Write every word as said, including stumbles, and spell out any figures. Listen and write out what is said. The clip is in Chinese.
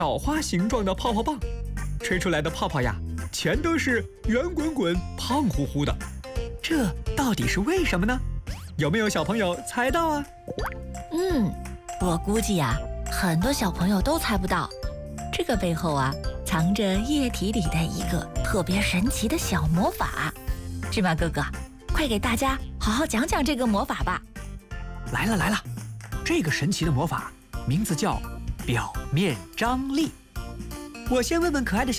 枣花形状的泡泡棒，吹出来的泡泡呀，全都是圆滚滚、胖乎乎的。这到底是为什么呢？有没有小朋友猜到啊？ 嗯，我估计呀，很多小朋友都猜不到。这个背后啊，藏着液体里的一个特别神奇的小魔法。芝麻哥哥，快给大家好好讲讲这个魔法吧。 来了来了，这个神奇的魔法名字叫表面张力。我先问问可爱的小